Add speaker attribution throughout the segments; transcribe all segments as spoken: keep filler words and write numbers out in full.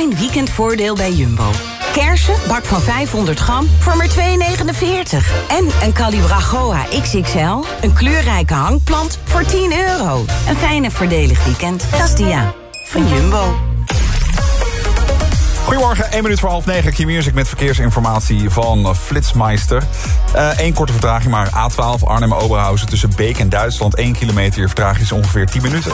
Speaker 1: één weekendvoordeel bij Jumbo. Kersen, bak van vijfhonderd gram voor maar twee negenenveertig. En een Calibragoa X X L, een kleurrijke hangplant voor tien euro. Een fijne voordelig weekend, dat is Dia van Jumbo.
Speaker 2: Goedemorgen, één minuut voor half negen. Q-Music met verkeersinformatie van Flitsmeister. Eén uh, korte vertraging, maar A twaalf Arnhem-Oberhausen tussen Beek en Duitsland. één kilometer, vertraging is ongeveer tien minuten.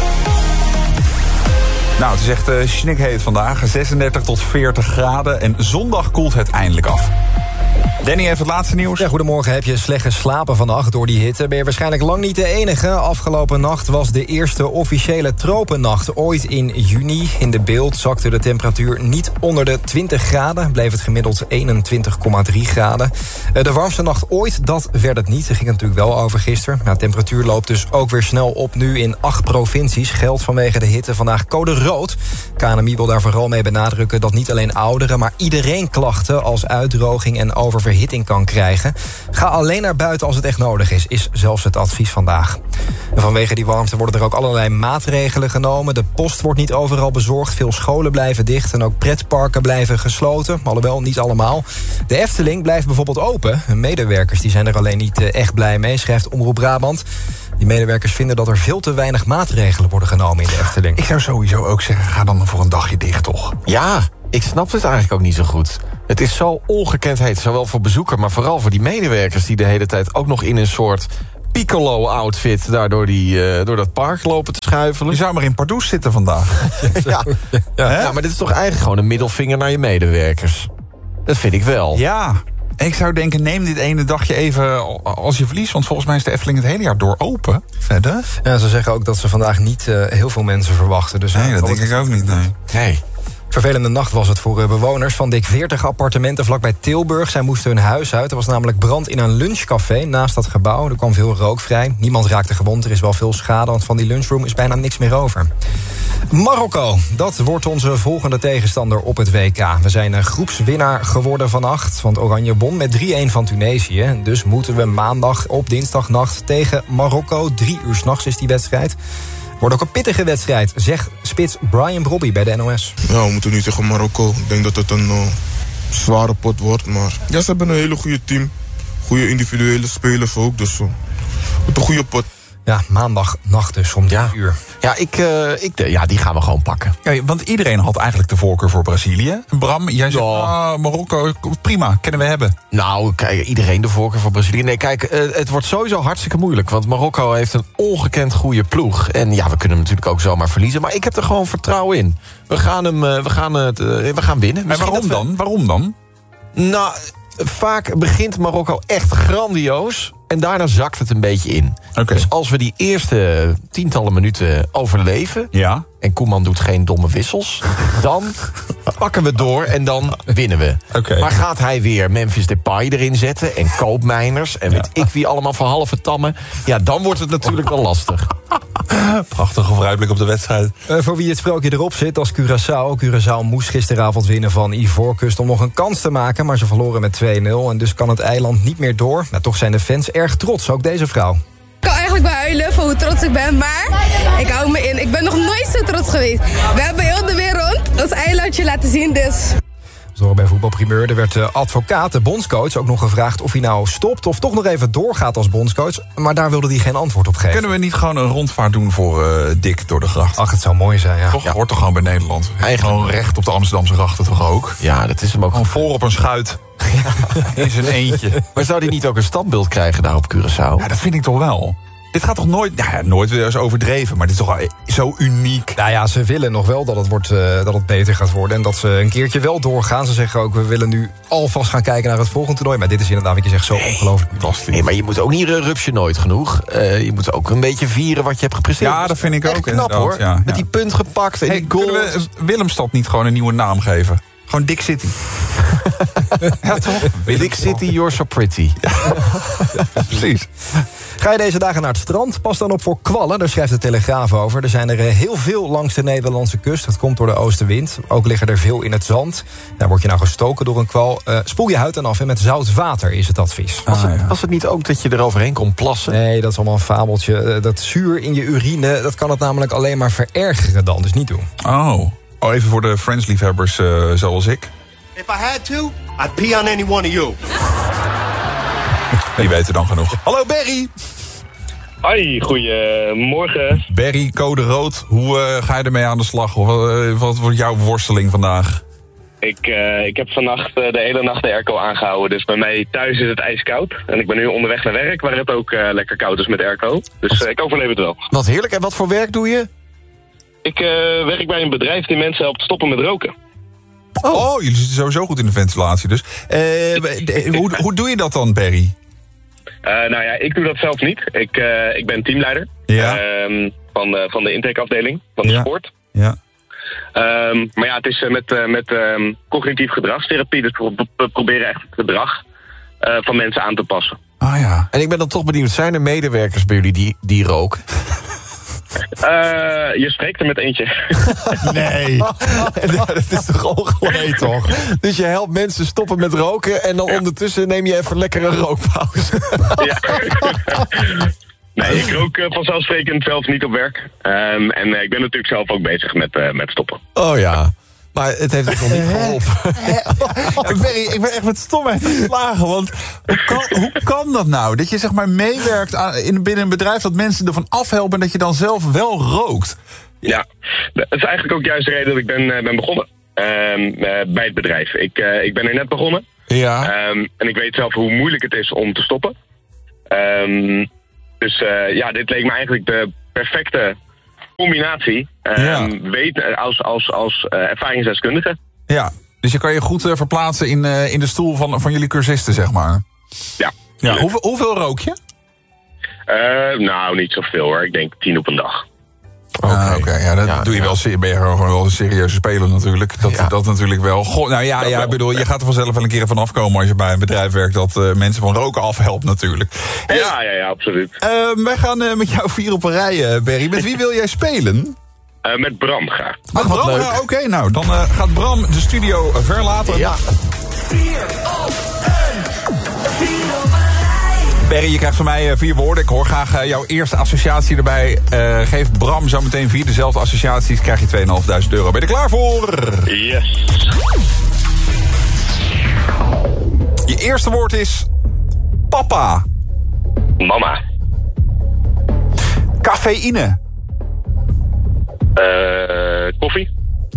Speaker 2: Nou, het is echt uh, snikheet vandaag. zesendertig tot veertig graden en zondag koelt het eindelijk af. Danny heeft het laatste nieuws.
Speaker 3: Ja, goedemorgen. Heb je slecht geslapen vannacht door die hitte? Ben je waarschijnlijk lang niet de enige. Afgelopen nacht was de eerste officiële tropennacht ooit in juni. In de beeld zakte de temperatuur niet onder de twintig graden. Bleef het gemiddeld eenentwintig komma drie graden. De warmste nacht ooit, dat werd het niet. Daar ging het natuurlijk wel over gisteren. Nou, de temperatuur loopt dus ook weer snel op nu in acht provincies. Geldt vanwege de hitte vandaag code rood. K N M I wil daar vooral mee benadrukken dat niet alleen ouderen, maar iedereen klachten als uitdroging en oververhitting kan krijgen. Ga alleen naar buiten als het echt nodig is, is zelfs het advies vandaag. En vanwege die warmte worden er ook allerlei maatregelen genomen. De post wordt niet overal bezorgd, veel scholen blijven dicht en ook pretparken blijven gesloten. Alhoewel, niet allemaal. De Efteling blijft bijvoorbeeld open. Medewerkers die zijn er alleen niet echt blij mee, schrijft Omroep Brabant. Die medewerkers vinden dat er veel te weinig maatregelen worden genomen in de Efteling.
Speaker 2: Ik zou sowieso ook zeggen, ga dan voor een dagje dicht, toch?
Speaker 4: Ja, ik snap het eigenlijk ook niet zo goed. Het is zo ongekend heet, zowel voor bezoeker, maar vooral voor die medewerkers die de hele tijd ook nog in een soort piccolo-outfit daar door, die, uh, door dat park lopen te schuifelen.
Speaker 2: Je zou maar in Pardoes zitten vandaag.
Speaker 4: ja. Ja, ja, maar dit is toch eigenlijk gewoon een middelvinger naar je medewerkers. Dat vind ik wel.
Speaker 2: Ja, ik zou denken, neem dit ene dagje even als je verliest, want volgens mij is de Efteling het hele jaar door open. Verder?
Speaker 3: Ja, ze zeggen ook dat ze vandaag niet uh, heel veel mensen verwachten. Dus
Speaker 2: nee, dat denk ik ook niet, nee.
Speaker 4: Nee.
Speaker 3: Vervelende nacht was het voor bewoners van dik veertig appartementen vlakbij Tilburg. Zij moesten hun huis uit. Er was namelijk brand in een lunchcafé naast dat gebouw. Er kwam veel rook vrij. Niemand raakte gewond. Er is wel veel schade, want van die lunchroom is bijna niks meer over. Marokko, dat wordt onze volgende tegenstander op het W K. We zijn groepswinnaar geworden vannacht, want Oranje won met drie-een van Tunesië. Dus moeten we maandag op dinsdagnacht tegen Marokko. Drie uur 's nachts is die wedstrijd. Wordt ook een pittige wedstrijd, zegt spits Brian Brobby bij de N O S.
Speaker 5: Ja, we moeten nu tegen Marokko. Ik denk dat het een uh, zware pot wordt. Maar ja, ze hebben een hele goede team. Goede individuele spelers ook. Dus uh, het een goede pot.
Speaker 3: Ja, maandagnacht dus om drie
Speaker 4: ja.
Speaker 3: uur.
Speaker 4: Ja, ik, uh, ik, ja, die gaan we gewoon pakken.
Speaker 2: Ja, want iedereen had eigenlijk de voorkeur voor Brazilië. Bram, jij zegt,
Speaker 4: ja.
Speaker 2: ah, Marokko, prima, kunnen we hebben.
Speaker 4: Nou, kijk, iedereen de voorkeur voor Brazilië. Nee, kijk, uh, het wordt sowieso hartstikke moeilijk. Want Marokko heeft een ongekend goede ploeg. En ja, we kunnen hem natuurlijk ook zomaar verliezen. Maar ik heb er gewoon vertrouwen in. We gaan, hem, uh, we gaan, uh, we gaan winnen.
Speaker 2: En waarom
Speaker 4: we...
Speaker 2: dan? Waarom dan?
Speaker 4: Nou, vaak begint Marokko echt grandioos. En daarna zakt het een beetje in.
Speaker 2: Okay.
Speaker 4: Dus als we die eerste tientallen minuten overleven...
Speaker 2: Ja.
Speaker 4: en Koeman doet geen domme wissels... dan pakken we door en dan winnen we.
Speaker 2: Okay.
Speaker 4: Maar gaat hij weer Memphis Depay erin zetten... en koopmijners en weet ja. ik wie allemaal voor halve tammen... ja, dan wordt het natuurlijk wel lastig.
Speaker 2: Prachtige vooruitblik op de wedstrijd.
Speaker 3: Uh, voor wie het sprookje erop zit als Curaçao. Curaçao moest gisteravond winnen van Ivoorkust om nog een kans te maken... maar ze verloren met twee nul en dus kan het eiland niet meer door. Nou, toch zijn de fans erg trots, ook deze vrouw.
Speaker 6: Ik kan eigenlijk wel huilen voor hoe trots ik ben, maar ik hou me in. Ik ben nog nooit zo trots geweest. We hebben heel de wereld ons eilandje laten zien, dus...
Speaker 3: Zo bij Voetbalprimeur, er werd de advocaat, de bondscoach, ook nog gevraagd of hij nou stopt of toch nog even doorgaat als bondscoach. Maar daar wilde hij geen antwoord op geven.
Speaker 2: Kunnen we niet gewoon een rondvaart doen voor uh, Dick door de gracht?
Speaker 3: Ach, het zou mooi zijn, ja.
Speaker 2: Toch?
Speaker 4: Ja.
Speaker 2: Hoort toch gewoon bij Nederland? Eigenlijk gewoon recht op de Amsterdamse grachten toch ook?
Speaker 4: Ja, dat is hem ook.
Speaker 2: Gewoon voor op een schuit. Ja. In zijn eentje.
Speaker 4: Maar zou hij niet ook een standbeeld krijgen daar op Curaçao?
Speaker 2: Ja, dat vind ik toch wel. Dit gaat toch nooit, nou ja, nooit weer eens overdreven, maar dit is toch wel zo uniek.
Speaker 3: Nou ja, ze willen nog wel dat het, wordt, uh, dat het beter gaat worden en dat ze een keertje wel doorgaan. Ze zeggen ook, we willen nu alvast gaan kijken naar het volgende toernooi. Maar dit is inderdaad, wat je zegt, zo nee, ongelooflijk fantastisch.
Speaker 4: Nee, maar je moet ook niet rupsje nooit genoeg. Uh, je moet ook een beetje vieren wat je hebt gepresteerd.
Speaker 2: Ja, dat vind ik
Speaker 4: echt
Speaker 2: ook
Speaker 4: knap hoor. Ja, ja. Met die punt gepakt en
Speaker 2: hey,
Speaker 4: die goal.
Speaker 2: Kunnen we Willemstad niet gewoon een nieuwe naam geven? Gewoon Dick City. Ja, toch?
Speaker 4: Dick City, you're so pretty.
Speaker 2: Ja. Ja, precies.
Speaker 3: Ga je deze dagen naar het strand? Pas dan op voor kwallen, daar schrijft de Telegraaf over. Er zijn er heel veel langs de Nederlandse kust. Dat komt door de oostenwind. Ook liggen er veel in het zand. Daar word je nou gestoken door een kwal. Uh, spoel je huid dan af en met zout water is het advies.
Speaker 4: Was het,
Speaker 2: ah, ja.
Speaker 4: was het niet ook dat je eroverheen kon plassen?
Speaker 3: Nee, dat is allemaal een fabeltje. Uh, dat zuur in je urine, dat kan het namelijk alleen maar verergeren dan. Dus niet doen.
Speaker 2: Oh. Oh, even voor de Friends-liefhebbers uh, zoals ik.
Speaker 7: If I had to, I'd pee on any one of you.
Speaker 2: Die weten dan genoeg. Hallo Barry!
Speaker 8: Hoi, goedemorgen.
Speaker 2: Barry, code rood. Hoe uh, ga je ermee aan de slag? Of, uh, wat wordt jouw worsteling vandaag?
Speaker 8: Ik, uh, ik heb vannacht uh, de hele nacht de airco aangehouden. Dus bij mij thuis is het ijskoud. En ik ben nu onderweg naar werk, waar het ook uh, lekker koud is met airco. Dus uh, ik overleef het wel.
Speaker 4: Wat heerlijk. En wat voor werk doe je?
Speaker 8: Ik uh, werk bij een bedrijf die mensen helpt stoppen met roken.
Speaker 2: Oh, oh jullie zitten sowieso goed in de ventilatie dus. Uh, de, hoe, hoe doe je dat dan, Barry?
Speaker 8: Uh, nou ja, ik doe dat zelf niet. Ik, uh, ik ben teamleider
Speaker 2: ja.
Speaker 8: uh, van, uh, van de intakeafdeling van de
Speaker 2: ja.
Speaker 8: sport.
Speaker 2: Ja.
Speaker 8: Um, maar ja, het is uh, met, uh, met um, cognitief gedragstherapie. Dus we pro- proberen echt het gedrag uh, van mensen aan te passen.
Speaker 2: Ah ja.
Speaker 4: En ik ben dan toch benieuwd, zijn er medewerkers bij jullie die, die roken?
Speaker 8: Uh, je spreekt er met eentje.
Speaker 4: Nee. Dat is toch ongelooflijk, toch? Dus je helpt mensen stoppen met roken en dan ja. ondertussen neem je even lekker een rookpauze. Ja.
Speaker 8: Nee, ik rook uh, vanzelfsprekend zelf niet op werk. Um, en uh, ik ben natuurlijk zelf ook bezig met, uh, met stoppen.
Speaker 4: Oh ja. Maar het heeft het nog niet geholpen.
Speaker 2: Ja, Barry, ik ben echt met stomheid geslagen. Want hoe kan, hoe kan dat nou? Dat je zeg maar meewerkt aan, in, binnen een bedrijf dat mensen ervan afhelpen en dat je dan zelf wel rookt.
Speaker 8: Ja, dat is eigenlijk ook juist de reden dat ik ben, uh, ben begonnen. Um, uh, bij het bedrijf. Ik, uh, ik ben er net begonnen.
Speaker 4: Ja.
Speaker 8: Um, en ik weet zelf hoe moeilijk het is om te stoppen. Um, dus uh, ja, dit leek me eigenlijk de perfecte combinatie. Um,
Speaker 2: ja.
Speaker 8: Weet, als als, als uh, ervaringsdeskundige.
Speaker 2: Ja, dus je kan je goed uh, verplaatsen in, uh, in de stoel van, van jullie cursisten, zeg maar.
Speaker 8: Ja.
Speaker 2: ja hoeveel, hoeveel rook je?
Speaker 8: Uh, nou, niet zoveel hoor. Ik denk tien op een dag.
Speaker 2: Oké, okay. ah, okay. ja, dat ja, doe je
Speaker 4: ja.
Speaker 2: wel, ben je gewoon wel een serieuze speler natuurlijk. Dat, ja. dat natuurlijk wel. Goh, nou ja, ja, ik bedoel, je gaat er vanzelf wel een keer van afkomen als je bij een bedrijf werkt dat uh, mensen van roken afhelpt natuurlijk. Hey,
Speaker 8: ja, ja, ja, absoluut.
Speaker 2: Uh, wij gaan uh, met jou vier op een rij, uh, Barry. Met wie wil jij spelen?
Speaker 8: Uh, met Bram graag.
Speaker 2: Met Bram? Uh, Oké, okay, nou, dan uh, gaat Bram de studio verlaten.
Speaker 4: Ja.
Speaker 9: vier op een, vier op een rij.
Speaker 2: Barry, je krijgt van mij uh, vier woorden. Ik hoor graag uh, jouw eerste associatie erbij. Uh, geef Bram zo meteen vier dezelfde associaties. Krijg je tweeduizend vijfhonderd euro. Ben je er klaar voor?
Speaker 8: Yes.
Speaker 2: Je eerste woord is papa.
Speaker 8: Mama.
Speaker 2: Cafeïne.
Speaker 8: Uh, koffie.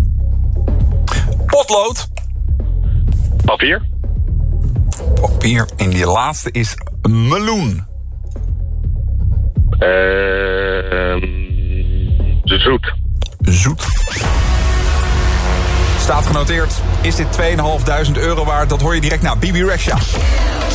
Speaker 2: Potlood.
Speaker 8: Papier.
Speaker 2: Papier. En die laatste is meloen.
Speaker 8: Uh, zoet.
Speaker 2: Zoet. Staat genoteerd. Is dit tweeduizend vijfhonderd euro waard? Dat hoor je direct na B B Rexha.